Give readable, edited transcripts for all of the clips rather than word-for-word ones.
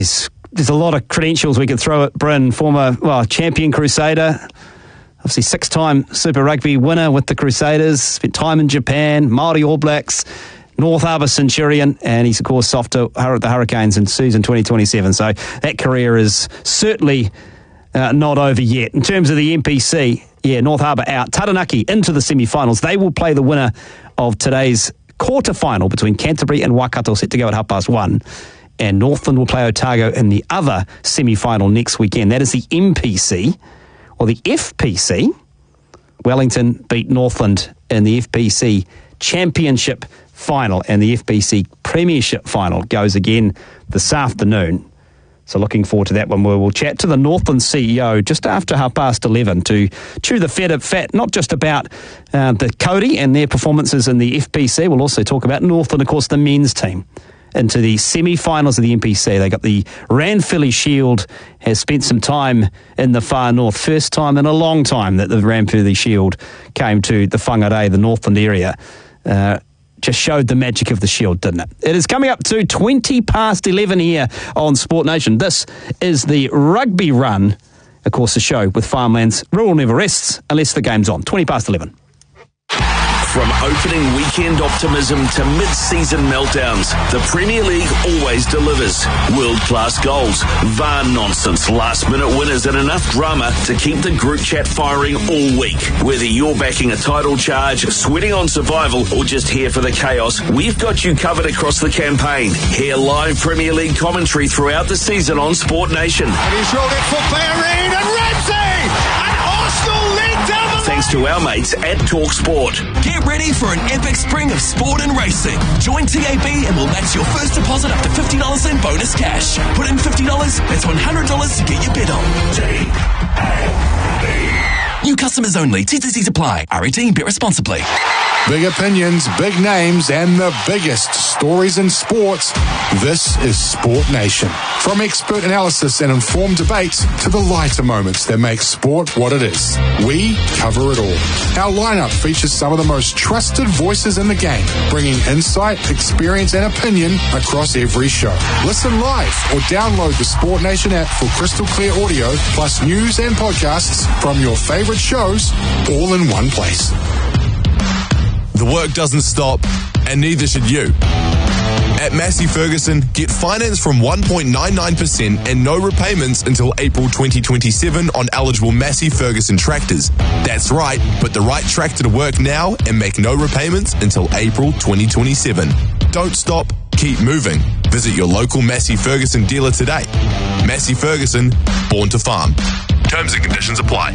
There's a lot of credentials we could throw at Bryn. Former champion Crusader, obviously 6-time Super Rugby winner with the Crusaders, spent time in Japan, Māori All Blacks, North Harbour Centurion, and he's, of course, off to the Hurricanes in season 2027. So that career is certainly not over yet. In terms of the NPC, North Harbour out. Taranaki into the semi-finals. They will play the winner of today's quarter-final between Canterbury and Waikato, set to go at 1:30. And Northland will play Otago in the other semi-final next weekend. That is the MPC, or the FPC. Wellington beat Northland in the FPC Championship final, and the FPC Premiership final goes again this afternoon. So looking forward to that one. We'll chat to the Northland CEO just after 11:30 to chew the fat, not just about the Cody and their performances in the FPC. We'll also talk about Northland, of course, the men's team, into the semi-finals of the NPC. They got the Ranfurly Shield, has spent some time in the far north. First time in a long time that the Ranfurly Shield came to the Whangarei, the Northland area. Just showed the magic of the Shield, didn't it? It is coming up to 11 here on Sport Nation. This is the Rugby Run, of course, the show with Farmlands. Rule never rests unless the game's on. 11. From opening weekend optimism to mid-season meltdowns, the Premier League always delivers. World-class goals, VAR nonsense, last-minute winners and enough drama to keep the group chat firing all week. Whether you're backing a title charge, sweating on survival, or just here for the chaos, we've got you covered across the campaign. Hear live Premier League commentary throughout the season on Sport Nation. And he's rolled it for Bellerin and Ramsey! And Arsenal lead down the Thanks to our mates at TalkSport. Get ready for an epic spring of sport and racing. Join TAB and we'll match your first deposit up to $50 in bonus cash. Put in $50, that's $100 to get your bet on. TAB. New customers only. TTCs apply. R18, bet responsibly. Big opinions, big names, and the biggest stories in sports. This is Sport Nation. From expert analysis and informed debates to the lighter moments that make sport what it is. We cover it all. Our lineup features some of the most trusted voices in the game, bringing insight, experience, and opinion across every show. Listen live or download the Sport Nation app for crystal clear audio, plus news and podcasts from your favorite shows, all in one place. The work doesn't stop, and neither should you. At Massey Ferguson, get finance from 1.99% and no repayments until April 2027 on eligible Massey Ferguson tractors. That's right, put the right tractor to work now and make no repayments until April 2027. Don't stop, keep moving. Visit your local Massey Ferguson dealer today. Massey Ferguson, born to farm. Terms and conditions apply.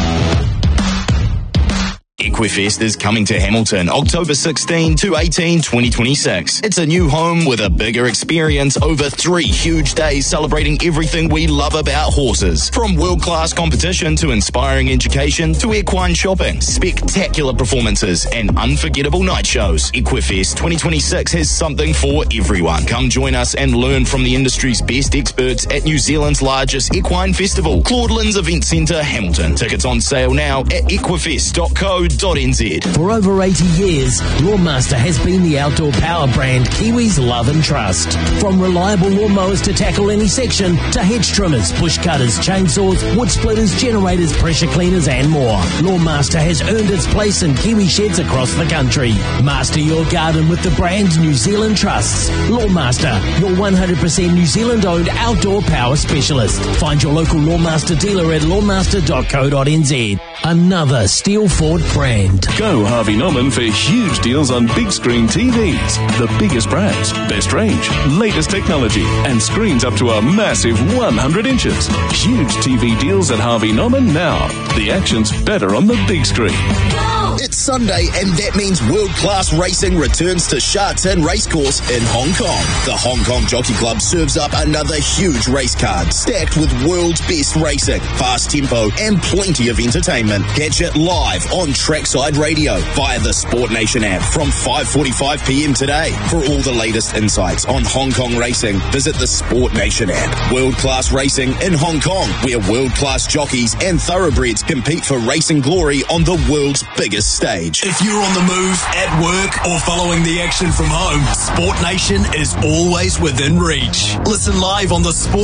Equifest is coming to Hamilton October 16 to 18, 2026. It's a new home with a bigger experience over 3 huge days celebrating everything we love about horses. From world-class competition to inspiring education to equine shopping, spectacular performances and unforgettable night shows. Equifest 2026 has something for everyone. Come join us and learn from the industry's best experts at New Zealand's largest equine festival, Claudelands Event Centre, Hamilton. Tickets on sale now at equifest.co.nz. For over 80 years, Lawmaster has been the outdoor power brand Kiwis love and trust. From reliable lawnmowers to tackle any section, to hedge trimmers, bush cutters, chainsaws, wood splitters, generators, pressure cleaners and more, Lawmaster has earned its place in Kiwi sheds across the country. Master your garden with the brand New Zealand trusts. Lawmaster, your 100% New Zealand owned outdoor power specialist. Find your local Lawmaster dealer at lawmaster.co.nz. Another Steel Ford brand. Go Harvey Norman for huge deals on big screen TVs. The biggest brands, best range, latest technology, and screens up to a massive 100 inches. Huge TV deals at Harvey Norman now. The action's better on the big screen. It's Sunday, and that means world-class racing returns to Sha Tin Racecourse in Hong Kong. The Hong Kong Jockey Club serves up another huge race card, stacked with world's best racing, fast tempo, and plenty of entertainment. Catch it live on Trackside Radio via the Sport Nation app from 5:45 p.m. today. For all the latest insights on Hong Kong racing, visit the Sport Nation app. World-class racing in Hong Kong, where world-class jockeys and thoroughbreds compete for racing glory on the world's biggest this stage. If you're on the move, at work, or following the action from home, Sport Nation is always within reach. Listen live on the Sport